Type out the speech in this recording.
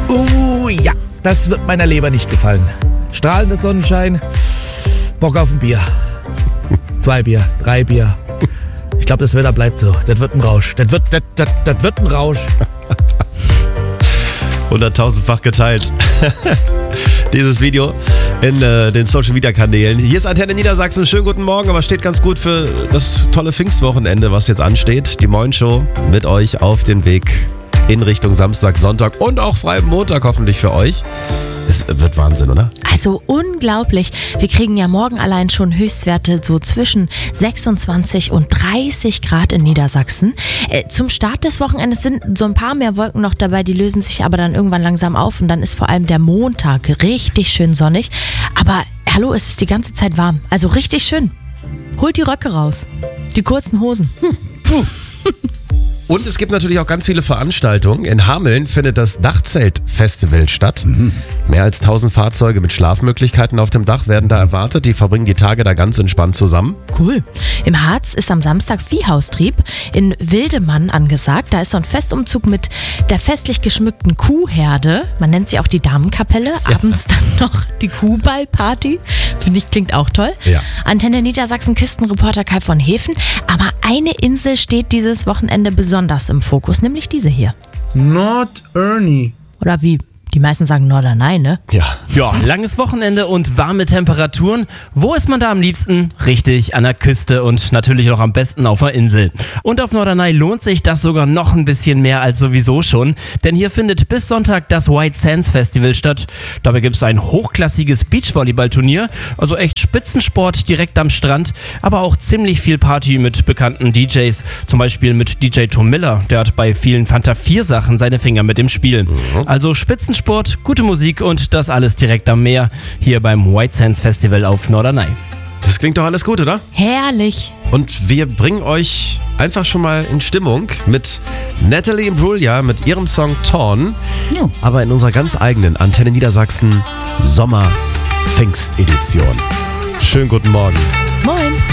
Ja, das wird meiner Leber nicht gefallen. Strahlender Sonnenschein, Bock auf ein Bier. 2 Bier, 3 Bier. Ich glaube, das Wetter bleibt so. Das wird ein Rausch. Das wird ein Rausch. 100.000-fach geteilt. Dieses Video in den Social-Media-Kanälen. Hier ist Antenne Niedersachsen. Schönen guten Morgen, aber steht ganz gut für das tolle Pfingstwochenende, was jetzt ansteht. Die Moin-Show mit euch auf den Weg in Richtung Samstag, Sonntag und auch freien Montag hoffentlich für euch. Es wird Wahnsinn, oder? Also unglaublich. Wir kriegen ja morgen allein schon Höchstwerte so zwischen 26 und 30 Grad in Niedersachsen. Zum Start des Wochenendes sind so ein paar mehr Wolken noch dabei, die lösen sich aber dann irgendwann langsam auf und dann ist vor allem der Montag richtig schön sonnig. Aber hallo, es ist die ganze Zeit warm. Also richtig schön. Holt die Röcke raus. Die kurzen Hosen. Und es gibt natürlich auch ganz viele Veranstaltungen. In Hameln findet das Dachzelt-Festival statt. Mehr als 1000 Fahrzeuge mit Schlafmöglichkeiten auf dem Dach werden da erwartet. Die verbringen die Tage da ganz entspannt zusammen. Cool. Im Harz ist am Samstag Viehhaustrieb in Wildemann angesagt. Da ist so ein Festumzug mit der festlich geschmückten Kuhherde. Man nennt sie auch die Damenkapelle. Abends dann noch die Kuhballparty. Finde ich, klingt auch toll. Ja. Antenne Niedersachsen Küstenreporter Kai von Hefen. Aber eine Insel steht dieses Wochenende besonders im Fokus, nämlich diese hier. Nord-Ernie. Oder wie? Die meisten sagen Norderney, ne? Ja, langes Wochenende und warme Temperaturen. Wo ist man da am liebsten? Richtig, an der Küste und natürlich auch am besten auf der Insel. Und auf Norderney lohnt sich das sogar noch ein bisschen mehr als sowieso schon, denn hier findet bis Sonntag das White Sands Festival statt. Dabei gibt es ein hochklassiges Beachvolleyballturnier, also echt Spitzensport direkt am Strand, aber auch ziemlich viel Party mit bekannten DJs, zum Beispiel mit DJ Tom Miller, der hat bei vielen Fanta 4 Sachen seine Finger mit im Spiel. Also Spitzensport, gute Musik und das alles direkt am Meer, hier beim White Sands Festival auf Norderney. Das klingt doch alles gut, oder? Herrlich. Und wir bringen euch einfach schon mal in Stimmung mit Natalie Imbruglia mit ihrem Song Torn, aber in unserer ganz eigenen Antenne Niedersachsen Sommer-Pfingst-Edition. Schönen guten Morgen. Moin.